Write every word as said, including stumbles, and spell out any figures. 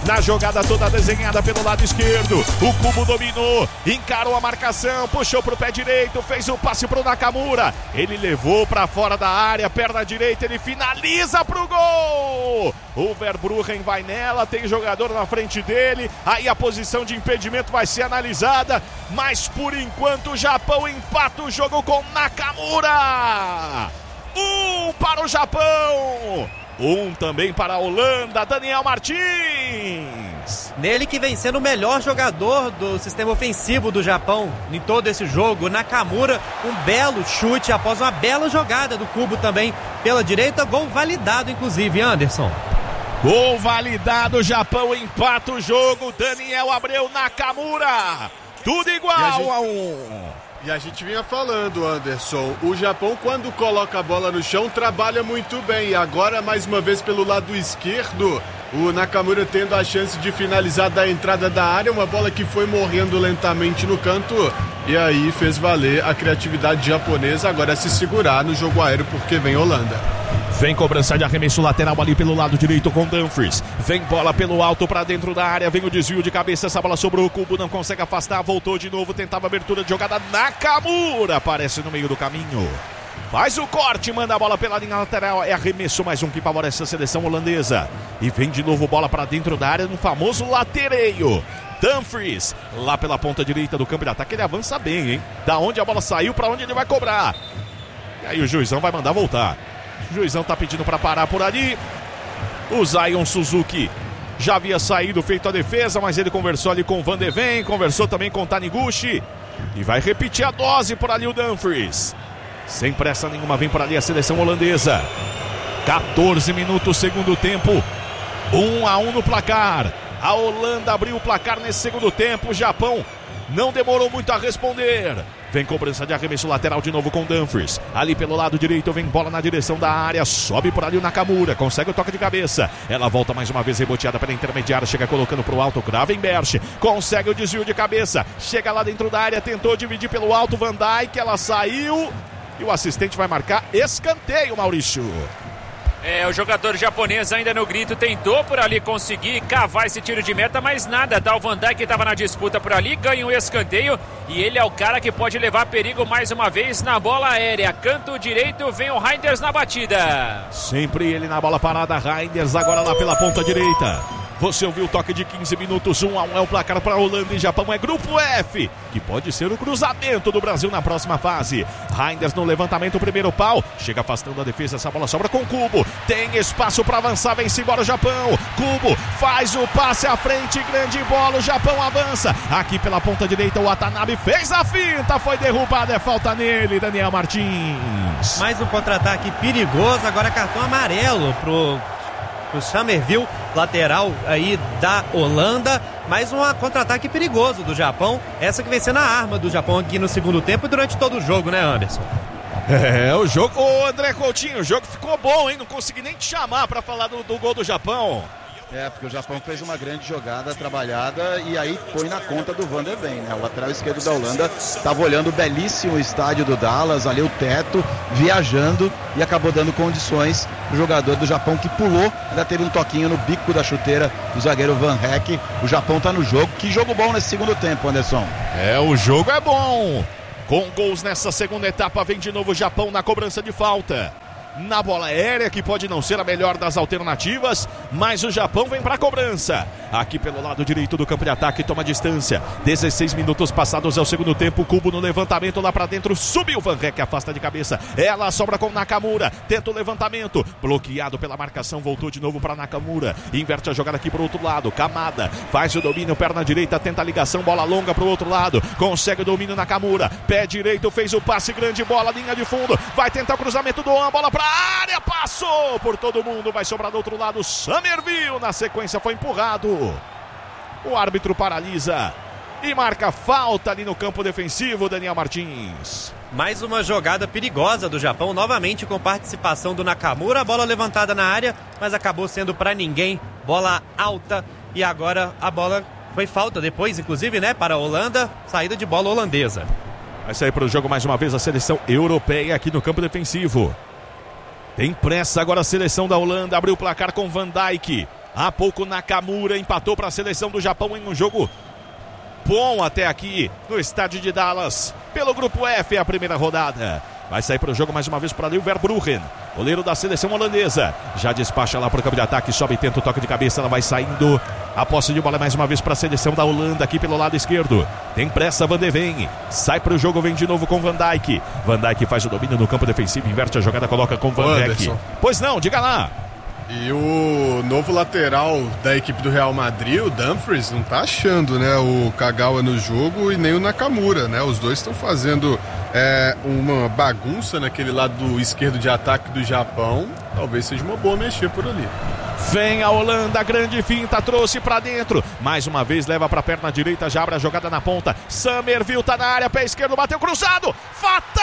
Na jogada toda desenhada pelo lado esquerdo, o Kubo dominou, encarou a marcação, puxou pro pé direito, fez o passe pro Nakamura. Ele levou para fora da área, perna direita, ele finaliza pro gol. O Verbruggen vai nela, tem jogador na frente dele, aí a posição de impedimento vai ser analisada, mas por enquanto o Japão empata o jogo com Nakamura. Um para o Japão, um também para a Holanda, Daniel Martins. Nele que vem sendo o melhor jogador do sistema ofensivo do Japão em todo esse jogo, Nakamura, um belo chute após uma bela jogada do Kubo também pela direita, gol validado inclusive, Anderson. Gol validado, o Japão empata o jogo, Daniel Abreu, Nakamura, tudo igual a, gente, a um. E a gente vinha falando, Anderson, o Japão quando coloca a bola no chão trabalha muito bem, e agora mais uma vez pelo lado esquerdo, o Nakamura tendo a chance de finalizar da entrada da área, uma bola que foi morrendo lentamente no canto, e aí fez valer a criatividade japonesa, agora é se segurar no jogo aéreo porque vem Holanda. Vem cobrança de arremesso lateral ali pelo lado direito com Dumfries. Vem bola pelo alto para dentro da área. Vem o desvio de cabeça. Essa bola sobrou. O Kubo não consegue afastar. Voltou de novo. Tentava abertura de jogada. Nakamura aparece no meio do caminho. Faz o corte. Manda a bola pela linha lateral. É arremesso mais um que favorece a seleção holandesa. E vem de novo bola para dentro da área no famoso latereio. Dumfries lá pela ponta direita do campo de ataque. Ele avança bem, hein? Da onde a bola saiu para onde ele vai cobrar. E aí o juizão vai mandar voltar. O juizão tá pedindo para parar por ali. O Zion Suzuki já havia saído, feito a defesa, mas ele conversou ali com o Van de Ven, conversou também com o Taniguchi. E vai repetir a dose por ali o Dumfries. Sem pressa nenhuma, vem por ali a seleção holandesa. quatorze minutos, segundo tempo. um a um no placar. A Holanda abriu o placar nesse segundo tempo. O Japão não demorou muito a responder. Vem cobrança de arremesso lateral de novo com Dumfries. Ali pelo lado direito vem bola na direção da área. Sobe por ali o Nakamura. Consegue o toque de cabeça. Ela volta mais uma vez reboteada pela intermediária. Chega colocando pro alto. Gravenberch. Consegue o desvio de cabeça. Chega lá dentro da área. Tentou dividir pelo alto. Van Dijk. Ela saiu. E o assistente vai marcar escanteio, Maurício. É, o jogador japonês ainda no grito tentou por ali conseguir cavar esse tiro de meta, mas nada, tá? O Van Dijk estava na disputa por ali, ganha um escanteio e ele é o cara que pode levar perigo mais uma vez na bola aérea. Canto direito, vem o Reinders na batida. Sempre ele na bola parada, Reinders agora lá pela ponta direita. Você ouviu o toque de quinze minutos, um a um é o placar para Holanda e Japão, é grupo F, que pode ser o cruzamento do Brasil na próxima fase. Reinders no levantamento, primeiro pau, chega afastando a defesa, essa bola sobra com o Kubo, tem espaço para avançar, vem-se embora o Japão, Kubo faz o passe à frente, grande bola, o Japão avança, aqui pela ponta direita o Watanabe fez a finta, foi derrubado, é falta nele, Daniel Martins. Mais um contra-ataque perigoso, agora cartão amarelo pro... o Summerville, lateral aí da Holanda, mais um contra-ataque perigoso do Japão, essa que vem sendo a arma do Japão aqui no segundo tempo e durante todo o jogo, né, Anderson? É, o jogo, ô André Coutinho, o jogo ficou bom, hein, não consegui nem te chamar pra falar do, do gol do Japão. É, porque o Japão fez uma grande jogada trabalhada e aí põe na conta do Van de Ven, né? O lateral esquerdo da Holanda estava olhando o belíssimo estádio do Dallas, ali o teto, viajando e acabou dando condições pro jogador do Japão que pulou, ainda teve um toquinho no bico da chuteira do zagueiro Van Heck. O Japão tá no jogo. Que jogo bom nesse segundo tempo, Anderson. É, o jogo é bom. Com gols nessa segunda etapa, vem de novo o Japão na cobrança de falta. Na bola aérea, que pode não ser a melhor das alternativas, mas o Japão vem para a cobrança. Aqui pelo lado direito do campo de ataque, toma distância. dezesseis minutos passados é o segundo tempo. Kubo no levantamento lá para dentro. Subiu Van Heck, afasta de cabeça. Ela sobra com Nakamura. Tenta o levantamento. Bloqueado pela marcação. Voltou de novo para Nakamura. Inverte a jogada aqui para o outro lado. Kamada faz o domínio. Perna direita. Tenta a ligação. Bola longa para o outro lado. Consegue o domínio Nakamura. Pé direito. Fez o passe. Grande bola. Linha de fundo. Vai tentar o cruzamento do An. Bola para área, passou por todo mundo, vai sobrar do outro lado, Summerville, na sequência foi empurrado, o árbitro paralisa e marca falta ali no campo defensivo, Daniel Martins. Mais uma jogada perigosa do Japão, novamente com participação do Nakamura, a bola levantada na área, mas acabou sendo para ninguém, bola alta e agora a bola foi falta depois, inclusive, né, para a Holanda, saída de bola holandesa. Vai sair para o jogo mais uma vez a seleção europeia aqui no campo defensivo. Tem pressa agora a seleção da Holanda, abriu o placar com Van Dijk. Há pouco Nakamura empatou para a seleção do Japão em um jogo bom até aqui no estádio de Dallas. Pelo grupo F, a primeira rodada. Vai sair para o jogo mais uma vez para ali o Verbruggen, goleiro da seleção holandesa. Já despacha lá para o campo de ataque, sobe e tenta o toque de cabeça. Ela vai saindo. A posse de bola mais uma vez para a seleção da Holanda aqui pelo lado esquerdo. Tem pressa Van de Ven. Sai para o jogo, vem de novo com Van Dijk. Van Dijk faz o domínio no campo defensivo, inverte a jogada, coloca com Van Dijk. Pois não, diga lá. E o novo lateral da equipe do Real Madrid, o Dumfries, não tá achando, né, o Kagawa no jogo e nem o Nakamura, né? Os dois estão fazendo é, uma bagunça naquele lado do esquerdo de ataque do Japão. Talvez seja uma boa mexer por ali. Vem a Holanda, grande finta, trouxe pra dentro. Mais uma vez leva pra perna direita, já abre a jogada na ponta. Summerville tá na área, pé esquerdo, bateu cruzado. Fatal!